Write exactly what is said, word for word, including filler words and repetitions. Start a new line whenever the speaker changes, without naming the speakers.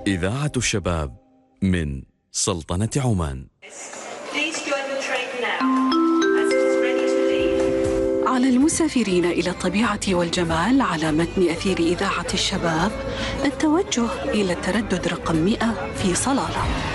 إذاعة الشباب من سلطنة عمان.
على المسافرين إلى الطبيعة والجمال على متن أثير إذاعة الشباب التوجه إلى التردد رقم مئة في صلالة.